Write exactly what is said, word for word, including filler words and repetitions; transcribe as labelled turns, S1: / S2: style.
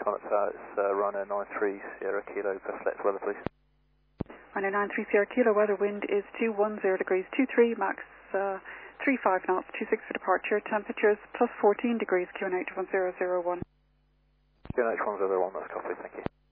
S1: Comet Tower, it's uh, Rhino nine three Sierra Kilo, best select weather please.
S2: Rhino nine three Sierra Kilo, weather wind is two one zero degrees, two three, max uh, three five knots, two six for departure, temperatures plus fourteen degrees, Q N H one zero zero one.
S1: Q N H one zero zero one, that's copied, thank you.